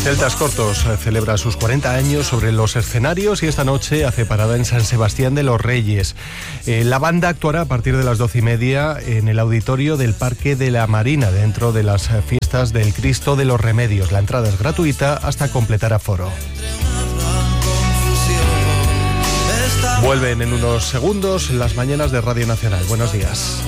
Celtas Cortos celebra sus 40 años sobre los escenarios y esta noche hace parada en San Sebastián de los Reyes. La banda actuará a partir de las 12:30 en el auditorio del Parque de la Marina, dentro de las fiestas del Cristo de los Remedios. La entrada es gratuita hasta completar aforo. Vuelven en unos segundos las mañanas de Radio Nacional. Buenos días.